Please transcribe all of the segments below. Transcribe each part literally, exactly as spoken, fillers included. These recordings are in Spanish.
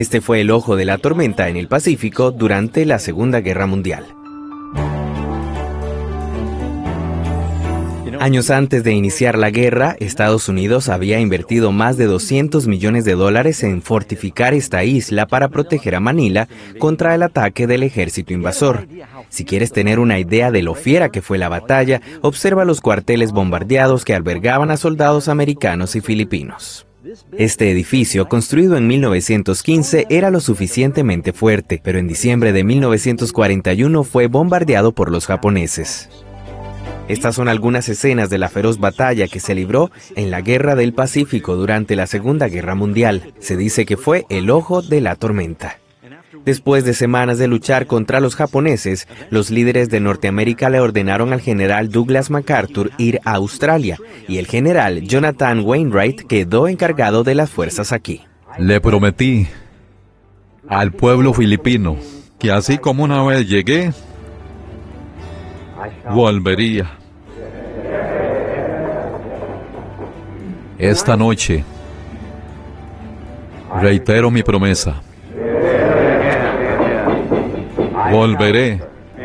Este fue el ojo de la tormenta en el Pacífico durante la Segunda Guerra Mundial. Años antes de iniciar la guerra, Estados Unidos había invertido más de doscientos millones de dólares en fortificar esta isla para proteger a Manila contra el ataque del ejército invasor. Si quieres tener una idea de lo fiera que fue la batalla, observa los cuarteles bombardeados que albergaban a soldados americanos y filipinos. Este edificio, construido en mil novecientos quince, era lo suficientemente fuerte, pero en diciembre de mil novecientos cuarenta y uno fue bombardeado por los japoneses. Estas son algunas escenas de la feroz batalla que se libró en la Guerra del Pacífico durante la Segunda Guerra Mundial. Se dice que fue el ojo de la tormenta. Después de semanas de luchar contra los japoneses, los líderes de Norteamérica le ordenaron al general Douglas MacArthur ir a Australia, y el general Jonathan Wainwright quedó encargado de las fuerzas aquí. Le prometí al pueblo filipino que así como una vez llegué, volvería. Esta noche reitero mi promesa. Volveré.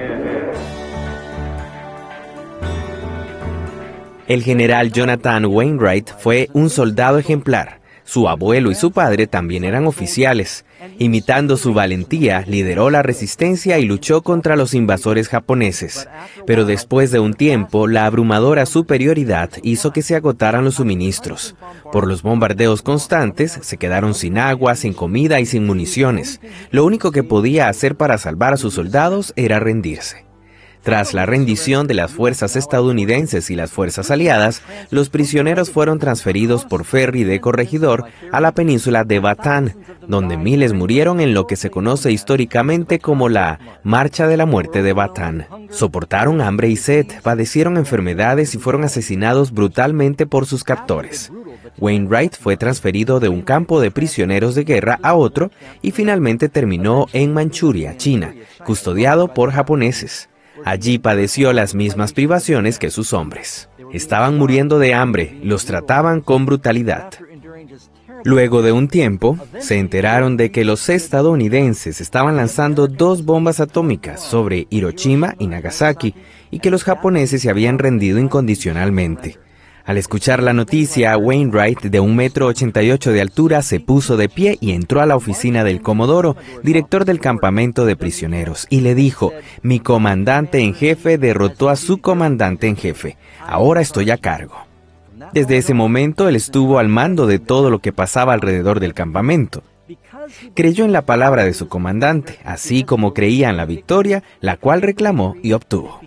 El general Jonathan Wainwright fue un soldado ejemplar. Su abuelo y su padre también eran oficiales. Imitando su valentía, lideró la resistencia y luchó contra los invasores japoneses. Pero después de un tiempo, la abrumadora superioridad hizo que se agotaran los suministros. Por los bombardeos constantes, se quedaron sin agua, sin comida y sin municiones. Lo único que podía hacer para salvar a sus soldados era rendirse. Tras la rendición de las fuerzas estadounidenses y las fuerzas aliadas, los prisioneros fueron transferidos por ferry de Corregidor a la península de Bataan, donde miles murieron en lo que se conoce históricamente como la Marcha de la Muerte de Bataan. Soportaron hambre y sed, padecieron enfermedades y fueron asesinados brutalmente por sus captores. Wainwright fue transferido de un campo de prisioneros de guerra a otro y finalmente terminó en Manchuria, China, custodiado por japoneses. Allí padeció las mismas privaciones que sus hombres. Estaban muriendo de hambre, los trataban con brutalidad. Luego de un tiempo, se enteraron de que los estadounidenses estaban lanzando dos bombas atómicas sobre Hiroshima y Nagasaki y que los japoneses se habían rendido incondicionalmente. Al escuchar la noticia, Wainwright, de un metro ochenta y ocho de altura, se puso de pie y entró a la oficina del comodoro, director del campamento de prisioneros, y le dijo: «Mi comandante en jefe derrotó a su comandante en jefe. Ahora estoy a cargo». Desde ese momento, él estuvo al mando de todo lo que pasaba alrededor del campamento. Creyó en la palabra de su comandante, así como creía en la victoria, la cual reclamó y obtuvo.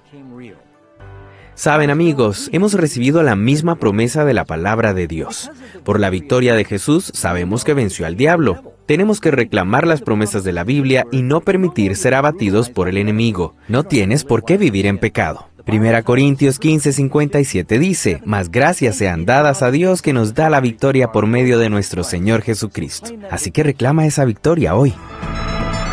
Saben, amigos, hemos recibido la misma promesa de la palabra de Dios. Por la victoria de Jesús, sabemos que venció al diablo. Tenemos que reclamar las promesas de la Biblia y no permitir ser abatidos por el enemigo. No tienes por qué vivir en pecado. Primera Corintios quince, cincuenta y siete dice: «Mas gracias sean dadas a Dios que nos da la victoria por medio de nuestro Señor Jesucristo». Así que reclama esa victoria hoy.